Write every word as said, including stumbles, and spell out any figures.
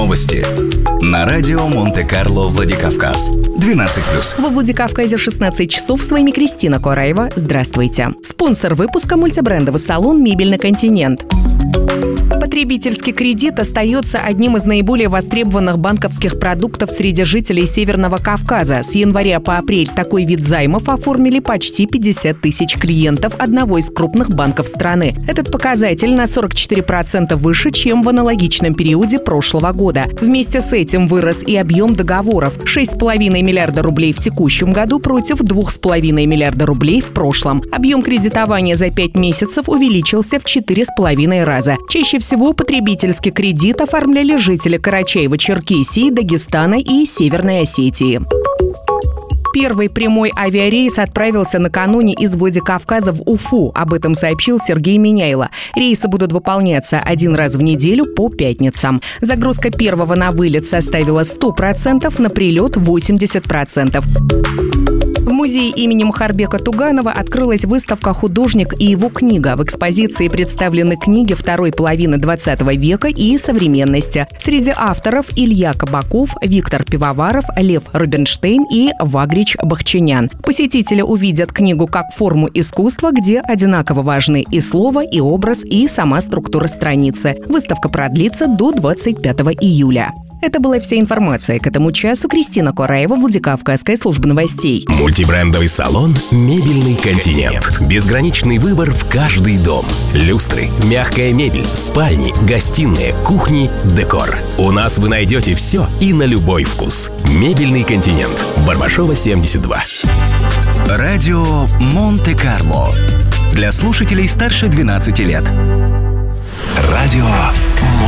Новости на радио Монте-Карло Владикавказ. двенадцать плюс. Во Владикавказе шестнадцать часов. С вами Кристина Кораева. Здравствуйте. Спонсор выпуска — мультибрендовый салон «Мебельный континент». Потребительский кредит остается одним из наиболее востребованных банковских продуктов среди жителей Северного Кавказа. С января по апрель такой вид займов оформили почти пятьдесят тысяч клиентов одного из крупных банков страны. Этот показатель на сорок четыре процента выше, чем в аналогичном периоде прошлого года. Вместе с этим вырос и объем договоров – шесть целых пять десятых миллиарда рублей в текущем году против два целых пять миллиарда рублей в прошлом. Объем кредитования за пять месяцев увеличился в четыре с половиной раза. Чаще всего потребительский кредит оформляли жители Карачаево-Черкесии, Дагестана и Северной Осетии. Первый прямой авиарейс отправился накануне из Владикавказа в Уфу. Об этом сообщил Сергей Миняйло. Рейсы будут выполняться один раз в неделю по пятницам. Загрузка первого на вылет составила сто процентов, на прилет – восемьдесят процентов. В музее имени Мухарбека Туганова открылась выставка «Художник и его книга». В экспозиции представлены книги второй половины двадцатого века и современности. Среди авторов Илья Кабаков, Виктор Пивоваров, Лев Рубинштейн и Вагрич Бахчинян. Посетители увидят книгу как форму искусства, где одинаково важны и слово, и образ, и сама структура страницы. Выставка продлится до двадцать пятого июля. Это была вся информация к этому часу. Кристина Кораева, Владикавказская служба новостей. Мультибрендовый салон «Мебельный континент». Безграничный выбор в каждый дом. Люстры, мягкая мебель, спальни, гостиные, кухни, декор. У нас вы найдете все и на любой вкус. «Мебельный континент». Барбашова, семьдесят два. Радио Монте-Карло. Для слушателей старше двенадцати лет. Радио Монте-Карло.